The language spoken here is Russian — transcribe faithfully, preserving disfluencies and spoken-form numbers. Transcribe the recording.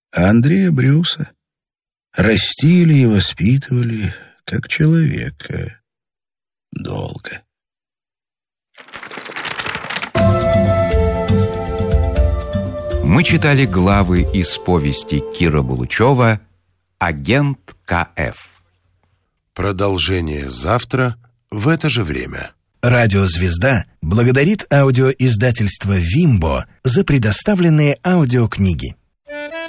А Андрея Брюса растили и воспитывали как человека долго. Мы читали главы из повести Кира Булычева «Агент Ка Эф». Продолжение завтра в это же время. Радиозвезда благодарит аудиоиздательство «Вимбо» за предоставленные аудиокниги.